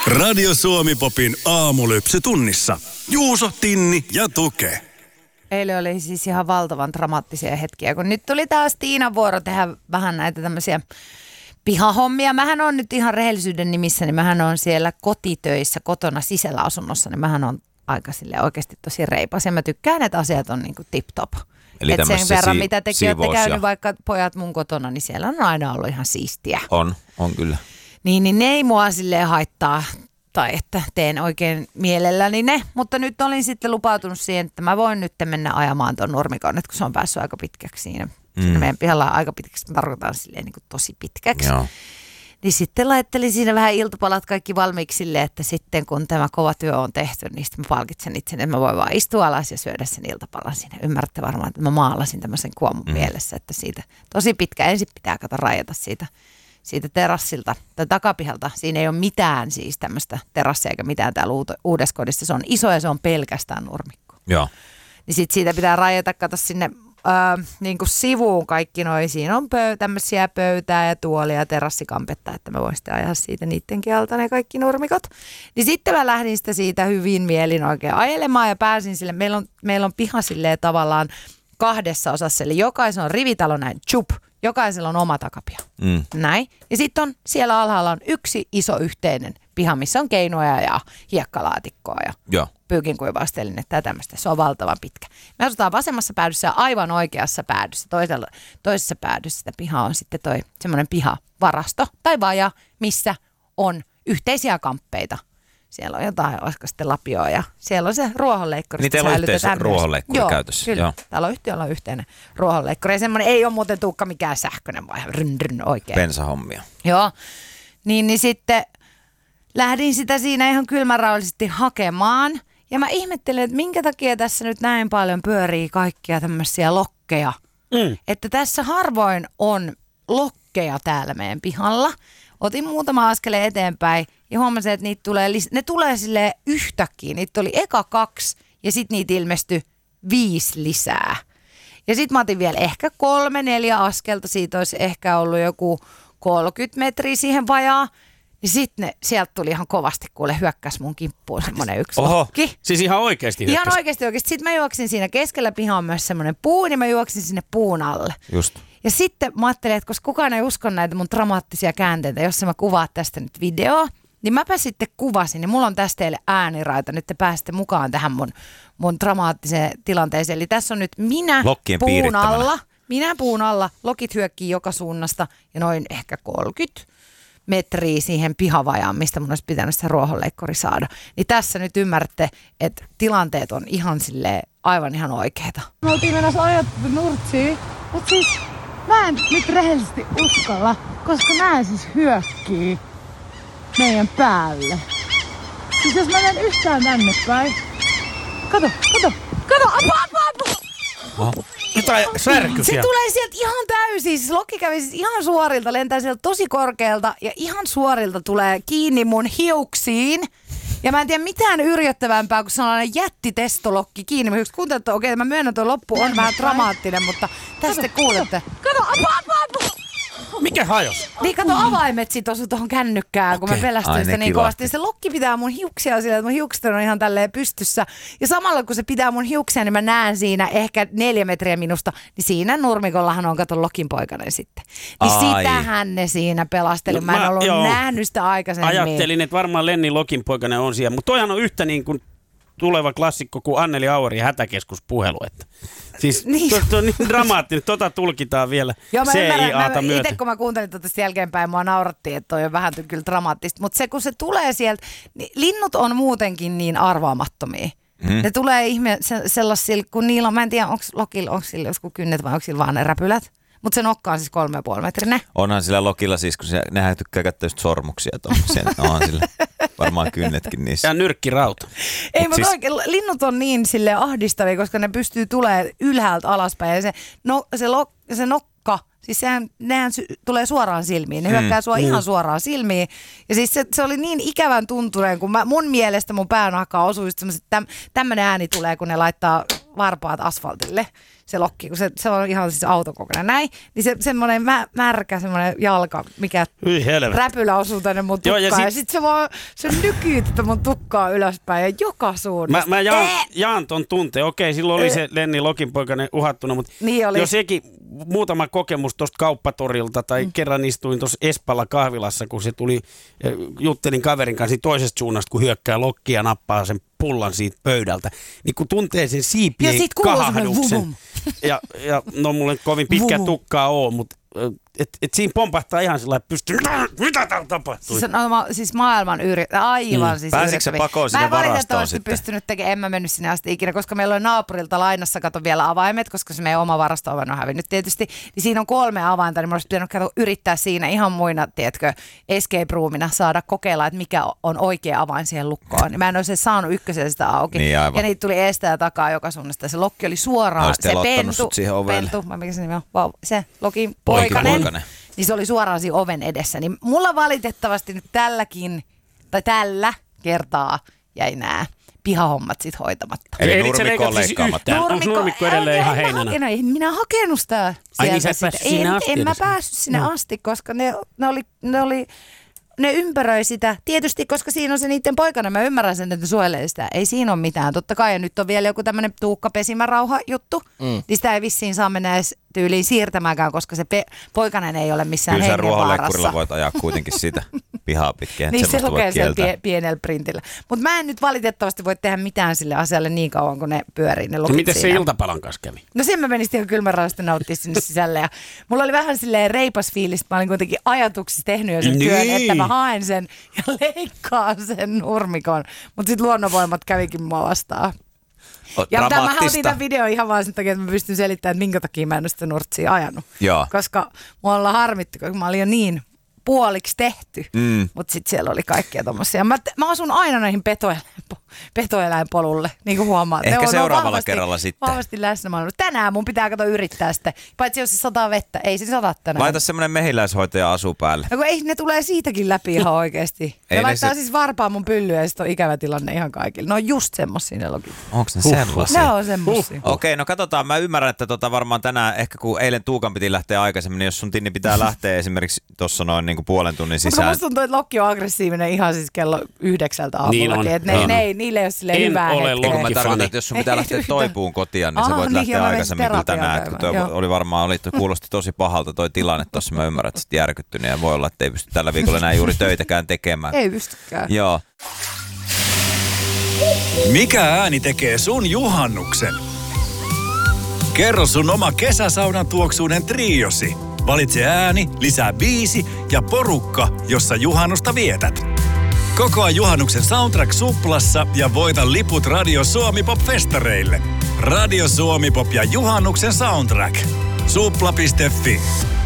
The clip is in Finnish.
Radio Suomi Popin aamulypsy tunnissa. Juuso, Tinni ja Tuke. Eilen oli siis ihan valtavan dramaattisia hetkiä, kun nyt tuli taas Tiinan vuoro tehdä vähän näitä tämmöisiä pihahommia. Mähän on nyt ihan rehellisyyden nimissä, niin mähän on siellä kotitöissä kotona sisällä asunnossa, niin mähän on aika silleen oikeasti tosi reipas ja mä tykkään, että asiat on niinku tip-top. Eli et sen verran, mitä tekin olette käynyt ja... vaikka pojat mun kotona, niin siellä on aina ollut ihan siistiä. On kyllä. Niin ne ei mua silleen haittaa, tai että teen oikein mielelläni ne. Mutta nyt olin sitten lupautunut siihen, että mä voin nyt mennä ajamaan tuon nurmikon, että kun se on päässyt aika pitkäksi siinä. Siinä meidän pihalla aika pitkäksi, mä tarkoitan silleen niin kuin tosi pitkäksi. Joo. Niin sitten laittelin siinä vähän iltapalat kaikki valmiiksi silleen, että sitten kun tämä kova työ on tehty, niin sitten mä palkitsen itseni, että mä voin vaan istua alas ja syödä sen iltapalan siinä. Ymmärrätte varmaan, että mä maalasin tämmöisen kuomun mielessä, että siitä tosi pitkä. Ensin pitää rajata siitä terassilta tai takapihalta. Siinä ei ole mitään siis tämmöistä terassia eikä mitään täällä uudessa kodissa. Se on iso ja se on pelkästään nurmikko. Joo. Niin sitten siitä pitää rajata, kato sinne niin kuin sivuun kaikki noin. Siinä on tämmöisiä pöytää ja tuolia ja terassikampetta, että mä voin sitten ajaa siitä niittenkin alta ne kaikki nurmikot. Niin sitten mä lähdin sitä siitä hyvin mielin oikein ajelemaan ja pääsin sille. Meillä on piha silleen tavallaan kahdessa osassa, eli jokaisen on rivitalo näin, jokaisella on oma takapiha. Näin. Ja sitten on siellä alhaalla on yksi iso yhteinen piha, missä on keinoja ja hiekkalaatikkoa ja pyykinkuivaustelinen ja tämmöistä. Se on valtavan pitkä. Me asutaan vasemmassa päädyssä ja aivan oikeassa päädyssä. Toisessa päädyssä sitä pihaa on sitten toi semmoinen pihavarasto tai vaja, missä on yhteisiä kamppeita. Siellä on jotain, olisiko sitten lapioa ja siellä on se ruohonleikkuri. Niin teillä on yhteinen ruohonleikkuri käytössä. Kyllä. Joo. Täällä on yhtiöllä on yhteinen ruohonleikkuri. Ja semmoinen ei ole muuten Tuukka mikään sähköinen, vaan ryn oikein. Bensahommia. Joo. Niin sitten lähdin sitä siinä ihan kylmänrauhallisesti hakemaan. Ja mä ihmettelin, että minkä takia tässä nyt näin paljon pyörii kaikkia tämmöisiä lokkeja. Että tässä harvoin on lokkeja täällä meidän pihalla. Otin muutama askeleen eteenpäin ja huomasin, että ne tulee silleen yhtäkkiä. Niitä oli eka 2 ja sitten niitä ilmestyi 5 lisää. Ja sitten mä otin vielä ehkä 3-4 askelta. Siitä olisi ehkä ollut joku 30 metriä siihen vajaa. Ja sitten sieltä tuli ihan kovasti, kuule hyökkäs mun kimppuun semmoinen yksi lokki. Siis ihan oikeasti hyökkäs? Ihan oikeasti. Sitten mä juoksin siinä keskellä pihaa on myös semmoinen puu, niin mä juoksin sinne puun alle. Just. Ja sitten mä ajattelin, että koska kukaan ei usko näitä mun dramaattisia käänteitä, jos mä kuvaan tästä nyt videoa, niin mäpä sitten kuvasin. Ja mulla on tästä teille ääniraita. Nyt te pääsette mukaan tähän mun dramaattiseen tilanteeseen. Eli tässä on nyt minä puun alla. Lokit hyökkii joka suunnasta ja noin ehkä 30 metriä siihen pihavajaan, mistä mun olisi pitänyt se ruohonleikkuri saada. Niin tässä nyt ymmärrätte, että tilanteet on ihan silleen aivan ihan oikeita. Me oltiin menossa ajattu nurtsiin, mutta siis mä en nyt rehellisesti uskalla, koska nää siis hyökkii meidän päälle. Siis jos mä menen yhtään tänne päin. Kato, apu! Jotain särky se tulee sieltä ihan täysin, siis lokki kävi siis ihan suorilta, lentää sieltä tosi korkealta ja ihan suorilta tulee kiinni mun hiuksiin. Ja mä en tiedä mitään yrjöttävämpää kuin sellainen jättitestolokki kiinni. Mä kuuntelin, että okei, mä myönnän, että loppu on vähän dramaattinen, mutta tästä kuulette. Kato, apu! Mikä hajos? Niin kato, avaimet sit osu tuohon kännykkään, kun mä pelästyin sitä niin kovasti. Se lokki pitää mun hiuksia sillä, että mun hiukset on ihan tälleen pystyssä. Ja samalla kun se pitää mun hiuksia, niin mä näen siinä ehkä 4 metriä minusta. Niin siinä nurmikollahan on kato lokin poikainen sitten. Niin sitähän ne siinä pelasteli. Mä en ollut nähnyt sitä aikaisemmin. Ajattelin, että varmaan Lenni Lokin poikainen on siellä. Mutta toihan on yhtä niin kuin tuleva klassikko kuin Anneli Auerin hätäkeskuspuhelu. Että. Siis tuo on niin dramaattinen, tulkitaan vielä CIA-ta myöten. Itse kun mä kuuntelin tästä jälkeenpäin, mua naurattiin, että toi on vähän kyllä dramaattista. Mutta se kun se tulee sieltä, niin linnut on muutenkin niin arvaamattomia. Ne tulee sellaisilla, kun niillä on, mä en tiedä, onko lokilla, onko sillä joskus kynnet vai onko sillä vaan ne räpylät. Mutta se nokka on siis 3,5 metrinen. Onhan sillä lokilla siis, kun nehän tykkää katsoa just sormuksia tuollaisia. Onhan sillä varmaan kynnetkin niissä. Ja nyrkkirauta. Ei, mutta siis oikein, linnut on niin silleen ahdistavia, koska ne pystyy tulemaan ylhäältä alaspäin. Ja se nokka, siis nehän tulee suoraan silmiin. Ne hyökkää sua ihan suoraan silmiin. Ja siis se oli niin ikävän tuntuneen, kun mun mielestä mun päänahkaan osui just semmoiset, tämmöinen ääni tulee, kun ne laittaa varpaat asfaltille. se lokki, kun se on ihan siis autokokoinen näin, niin se semmoinen märkä semmoinen jalka, mikä räpylä osuu tänne mun tukkaan. Ja sit se nykyy tätä mun tukkaa ylöspäin ja joka suunnasta. Mä jaan ton tunteen. Okei, silloin oli se Lenni Lokinpoikainen uhattuna, mutta niin oli. Jos sekin muutama kokemus tuosta kauppatorilta tai kerran istuin tuossa Espalla kahvilassa, kun se tuli, juttelin kaverin kanssa toisesta suunnasta, kun hyökkää lokkia ja nappaa sen pullan siitä pöydältä, niin kun tuntee sen siipien kahahduksen. Ja no mulla ei kovin pitkä tukkaa ole, mutta et siinä pompahtaa ihan sellainen pystyy. Mitä täällä tapahtuu? Siis maailman aivan siis pääsitkö se pakoon sinne varastoon sitten? Mä en valitettavasti pystynyt tekemään, en mä mennyt sinne asti ikinä, koska meillä oli naapurilta lainassa kato vielä avaimet, koska se meidän oma varasto-oven on hävinnyt tietysti. Niin siinä on 3 avainta, niin mä olisi pitänyt yrittää siinä ihan muina, tiedätkö, escape roomina saada kokeilla, että mikä on oikea avain siihen lukkoon. Niin mä en olisi saanut ykkösellä sitä auki. Niin, ja niitä tuli eestä ja takaa joka suunnasta. Se lokki oli suoraan, se pentu, mikä se nimi on? Se Lokin poikainen. Niin se oli suoraan siinä oven edessä. Niin mulla valitettavasti nyt tällä kertaa jäi nämä pihahommat sit hoitamatta. Eli nurmikko on leikkaamatta. Onko nurmikko edelleen ihan heinänä? En minä hakenut sitä sieltä. En mä päässyt sinne asti, koska ne ympäröi sitä. Tietysti, koska siinä on se niiden poikana. Mä ymmärrän sen, että suojelee sitä. Ei siinä ole mitään. Totta kai. Ja nyt on vielä joku tämmöinen tuukkapesimärauha juttu. Niin sitä ei vissiin saa mennä edes tyyliin siirtämäänkään, koska se poikainen ei ole missään hengenvaarassa. Kyllä sä ruohonleikkurilla voit ajaa kuitenkin sitä pihaa pitkin. Niin se lukee siellä pienellä printillä. Mutta mä en nyt valitettavasti voi tehdä mitään sille asialle niin kauan, kun ne pyörii ne lokit. Miten se iltapalan kanssa kävi? No sen mä menin ihan kylmänrauhasta nauttia sinne sisälle. Ja mulla oli vähän silleen reipas fiilis, mä olin kuitenkin ajatuksissa tehnyt jo sen työn, että mä haen sen ja leikkaan sen nurmikon. Mutta sitten luonnonvoimat kävikin mua vastaan. Ja mä otin tämän videon ihan vaan sen takia, että mä pystyn selittämään, että minkä takia mä en ole sitä nurtsia ajanut. Joo. Koska mua ollaan harmittu, koska mä olin jo niin puoliksi tehty. Mutta sitten siellä oli kaikkia tommosia. Mä asun aina näihin petoeläinpolulle, niin kuin huomaat. Ehkä seuraavalla kerralla sitten. Vahvasti läsnä. Tänään mun pitää yrittää sitä. Paitsi jos se sataa vettä. Ei se sataa tänään. Laita semmoinen mehiläishoitaja asu päälle. No ei, ne tulee siitäkin läpi ihan oikeesti. Ne laittaa siis varpaan mun pyllyä ja sit on ikävä tilanne ihan kaikille. Ne on just semmosia ne logit. Onko ne sellaisia? Ne on semmosia. Okei, no katsotaan. Mä ymmärrän, että varmaan tänään, ehkä kun eilen Tuukan piti lähteä aikaisemmin, niin jos sun Tinni pitää lähteä esimerkiksi tuossa noin niin kuin puolen tunnin sisään. Mutta musta tuntuu, että lokki on aggressiivinen ihan siis kello 9 aamullakin. Että niille ei ole silleen hyvää hetkeä. Mä tarkoitan, että jos sun pitää lähteä toipuun kotiin, niin sä voit lähteä aikaisemmin kyllä tänään. Kuulosti tosi pahalta toi tilanne tossa. Mä ymmärrän, että sä oot järkyttynyt ja voi olla, että ei pysty tällä viikolla enää juuri töitäkään tekemään. Ei pystykään. Joo. Mikä ääni tekee sun juhannuksen? Kerro sun oma kesäsaunan tuoksuinen triosi. Valitse ääni, lisää biisi ja porukka, jossa juhannusta vietät. Kokoa juhannuksen soundtrack Suplassa ja voita liput Radio Suomi Pop-festareille. Radio Suomi Pop ja juhannuksen soundtrack. Supla.fi